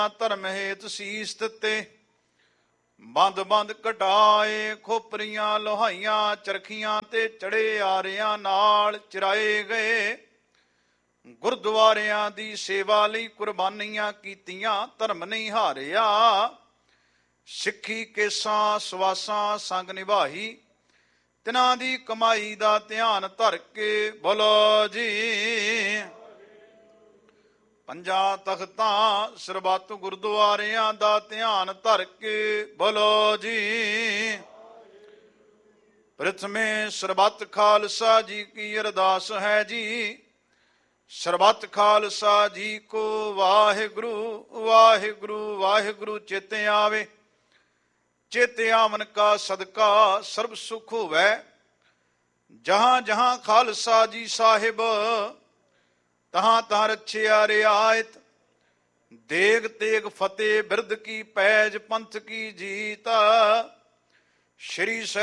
ਧਰਮ ਹੇਤ ਸੀਸ ਦਿੱਤੇ, ਬੰਦ ਬੰਦ ਘਟਾਏ, ਖੋਪਰੀਆਂ ਲੋਹਾਈਆਂ ਚਰਖੀਆਂ ਤੇ ਚੜੇ ਆਰਿਆਂ ਨਾਲ ਚਿਰਾਏ ਗਏ। ਗੁਰਦੁਆਰਿਆਂ ਦੀ ਸੇਵਾ ਲਈ ਕੁਰਬਾਨੀਆਂ ਕੀਤੀਆਂ, ਧਰਮ ਨਹੀਂ ਹਾਰਿਆ। ਸਿੱਖੀ ਕੇਸਾਂ ਸਵਾਸਾਂ ਸੰਗ ਨਿਭਾਈ, ਤਿਨਾਂ ਦੀ ਕਮਾਈ ਦਾ ਧਿਆਨ ਧਰ ਕੇ ਬੋਲੋ ਜੀ। ਪੰਜਾਂ ਤਖਤਾਂ ਸਰਬੱਤ ਗੁਰਦੁਆਰਿਆਂ ਦਾ ਧਿਆਨ ਧਰ ਕੇ ਬੋਲੋ ਜੀ। ਪ੍ਰਥਮੇ ਸਰਬੱਤ ਖਾਲਸਾ ਜੀ ਕੀ ਅਰਦਾਸ ਹੈ ਜੀ। ਸਰਬੱਤ ਖਾਲਸਾ ਜੀ ਕੋ ਵਾਹਿਗੁਰੂ ਵਾਹਿਗੁਰੂ ਵਾਹਿਗੁਰੂ ਚੇਤੇ ਆਵੇ। ਚੇਤੇ ਆਵਨ ਕਾ ਸਦਕਾ ਸਰਬ ਸੁਖ ਹੋਵੈ। ਜਹਾਂ ਜਹਾਂ ਖਾਲਸਾ ਜੀ ਸਾਹਿਬ, ਤਹਾਂ ਤਹਾਂ ਰੱਛਿਆ ਰਿਆਇਤ। ਦੇਗ ਤੇਗ ਫਤਿਹ ਬਿਰਦ ਕੀ ਪੈਜ, ਪੰਥ ਕੀ ਜੀਤ। ਸ਼੍ਰੀ